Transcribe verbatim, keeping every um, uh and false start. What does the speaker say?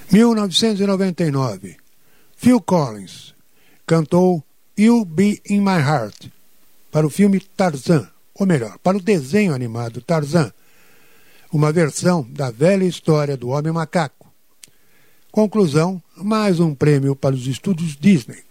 mil novecentos e noventa e nove, Phil Collins cantou You'll Be in My Heart para o filme Tarzan, ou melhor, para o desenho animado Tarzan, uma versão da velha história do Homem Macaco. Conclusão, mais um prêmio para os estúdios Disney.